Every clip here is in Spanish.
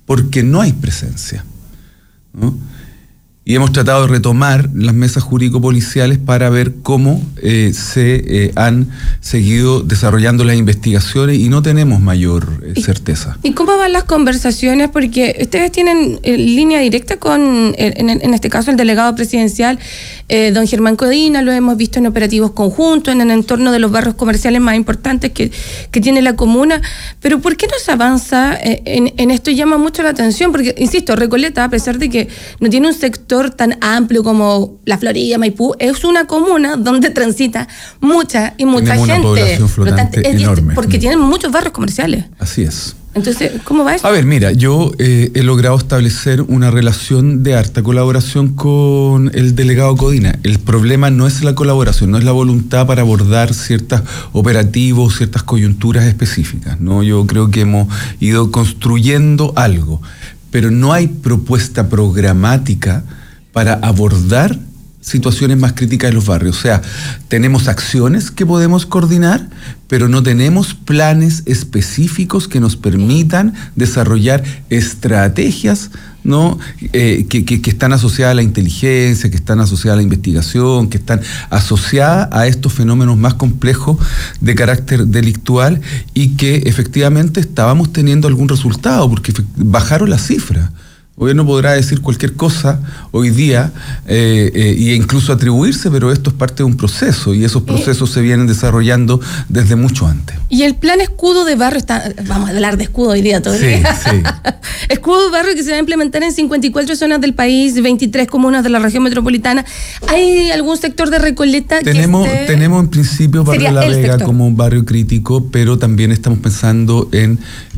porque no hay presencia, ¿no? Y hemos tratado de retomar las mesas jurídico-policiales para ver cómo se han seguido desarrollando las investigaciones y no tenemos mayor certeza. ¿Y cómo van las conversaciones? Porque ustedes tienen línea directa con, en este caso, el delegado presidencial, don Germán Codina, lo hemos visto en operativos conjuntos, en el entorno de los barrios comerciales más importantes que tiene la comuna, pero ¿por qué no se avanza en esto? Llama mucho la atención, porque, insisto, Recoleta, a pesar de que no tiene un sector tan amplio como La Florida, Maipú, es una comuna donde transita mucha gente. Tenemos una población flotante enorme. Porque tienen muchos barrios comerciales. Así es. Entonces, ¿cómo va eso? A ver, mira, yo he logrado establecer una relación de harta colaboración con el delegado Codina. El problema no es la colaboración, no es la voluntad para abordar ciertos operativos, ciertas coyunturas específicas, ¿no? Yo creo que hemos ido construyendo algo, pero no hay propuesta programática para abordar situaciones más críticas en los barrios. O sea, tenemos acciones que podemos coordinar, pero no tenemos planes específicos que nos permitan desarrollar estrategias, ¿no? Que están asociadas a la inteligencia, que están asociadas a la investigación, que están asociadas a estos fenómenos más complejos de carácter delictual y que efectivamente estábamos teniendo algún resultado, porque bajaron las cifras. El gobierno podrá decir cualquier cosa hoy día e incluso atribuirse, pero esto es parte de un proceso y esos procesos se vienen desarrollando desde mucho antes. Y el plan escudo de barrio está, vamos a hablar de escudo hoy día todo el día. Sí. Escudo de barrio que se va a implementar en 54 zonas del país, 23 comunas de la región metropolitana. ¿Hay algún sector de Recoleta tenemos en principio Barrio La Vega como un barrio crítico, pero también estamos pensando en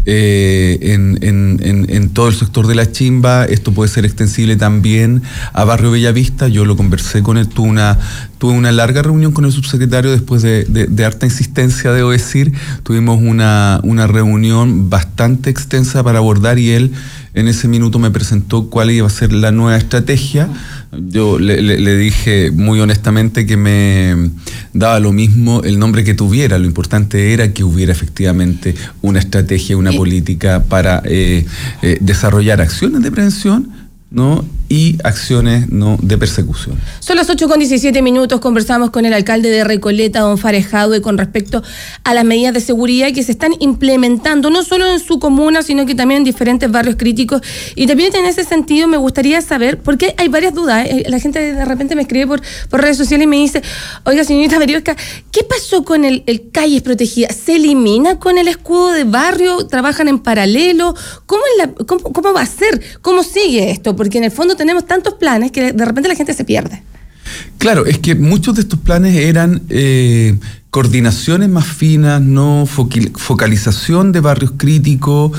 todo el sector de La Chimba. Esto puede ser extensible también a Barrio Bellavista. Yo lo conversé con él, tuve una larga reunión con el subsecretario después de harta insistencia, debo decir. Tuvimos una reunión bastante extensa para abordar y él en ese minuto me presentó cuál iba a ser la nueva estrategia. Yo le dije muy honestamente que me daba lo mismo el nombre que tuviera, lo importante era que hubiera efectivamente una estrategia, una política para desarrollar acciones de prevención, ¿no? Y acciones, ¿no?, de persecución. Son las 8:17, conversamos con el alcalde de Recoleta, don Fares Jadue, con respecto a las medidas de seguridad que se están implementando, no solo en su comuna, sino que también en diferentes barrios críticos. Y también en ese sentido me gustaría saber, porque hay varias dudas, la gente de repente me escribe por redes sociales y me dice, oiga, señorita Mariosca, ¿qué pasó con el calles protegidas? ¿Se elimina con el escudo de barrio? ¿Trabajan en paralelo? ¿Cómo va a ser? ¿Cómo sigue esto? Porque en el fondo tenemos tantos planes que de repente la gente se pierde. Claro, es que muchos de estos planes eran coordinaciones más finas, no focalización de barrios críticos,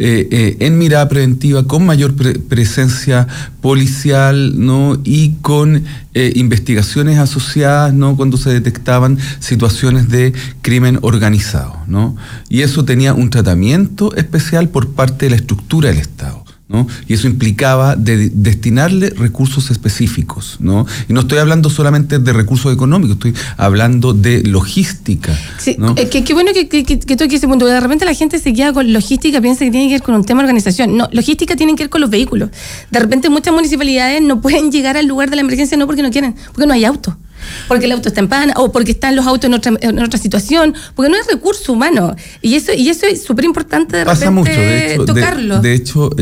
en mirada preventiva, con mayor presencia policial, ¿no? Y con investigaciones asociadas, ¿no?, cuando se detectaban situaciones de crimen organizado, ¿no? Y eso tenía un tratamiento especial por parte de la estructura del Estado, ¿no? Y eso implicaba destinarle recursos específicos, ¿no? Y no estoy hablando solamente de recursos económicos, estoy hablando de logística, sí, ¿no? Qué bueno que toque ese punto. De repente la gente se queda con logística, piensa que tiene que ver con un tema de organización. No, logística tiene que ver con los vehículos. De repente muchas municipalidades no pueden llegar al lugar de la emergencia, no porque no quieren, porque no hay auto. Porque el auto está en pana, o porque están los autos en otra situación, porque no hay recurso humano. Y eso es súper importante de pasa repente mucho, tocarlo. De hecho,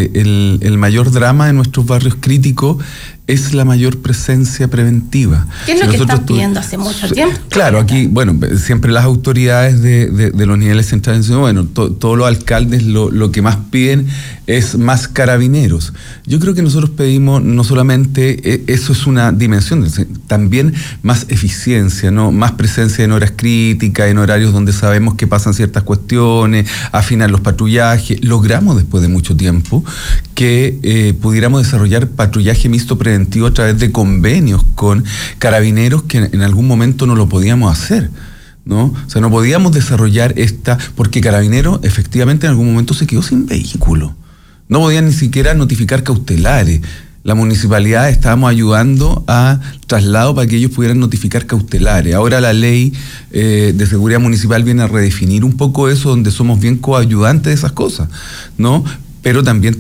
el mayor drama en nuestros barrios críticos es la mayor presencia preventiva. ¿Qué es lo que están pidiendo hace mucho tiempo? Claro, aquí, bueno, siempre las autoridades de los niveles centrales dicen, bueno, todos los alcaldes lo que más piden es más carabineros. Yo creo que nosotros pedimos no solamente, eso es una dimensión, también más eficiencia, ¿no? Más presencia en horas críticas, en horarios donde sabemos que pasan ciertas cuestiones, afinar los patrullajes. Logramos después de mucho tiempo que pudiéramos desarrollar patrullaje mixto preventivo a través de convenios con carabineros que en algún momento no lo podíamos hacer, ¿no? O sea, no podíamos desarrollar porque Carabineros efectivamente en algún momento se quedó sin vehículo. No podían ni siquiera notificar cautelares. La municipalidad estábamos ayudando a traslado para que ellos pudieran notificar cautelares. Ahora la ley de seguridad municipal viene a redefinir un poco eso, donde somos bien coayudantes de esas cosas, ¿no? Pero también